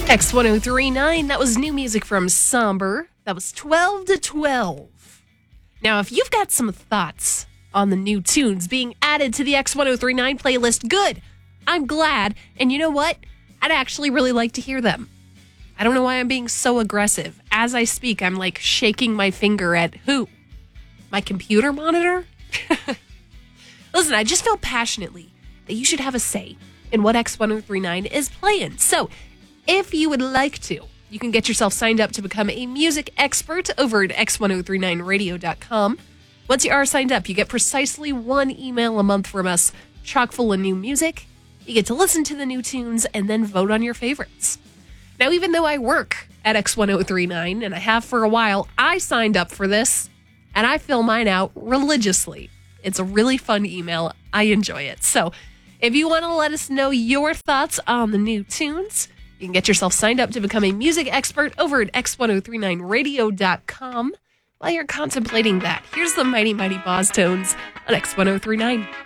X1039, that was new music from Somber. That was 12 to 12. Now, if you've got some thoughts on the new tunes being added to the X1039 playlist, good. I'm glad. And you know what? I'd actually really like to hear them. I don't know why I'm being so aggressive. As I speak, I'm like shaking my finger at who? My computer monitor? Listen, I just feel passionately that you should have a say in what X1039 is playing. So, if you would like to, you can get yourself signed up to become a music expert over at x1039radio.com. Once you are signed up, you get precisely one email a month from us, chock full of new music. You get to listen to the new tunes and then vote on your favorites. Now, even though I work at X1039, and I have for a while, I signed up for this, and I fill mine out religiously. It's a really fun email. I enjoy it. So, if you want to let us know your thoughts on the new tunes, you can get yourself signed up to become a music expert over at x1039radio.com. While you're contemplating that, here's the Mighty Mighty Boss Tones on X1039.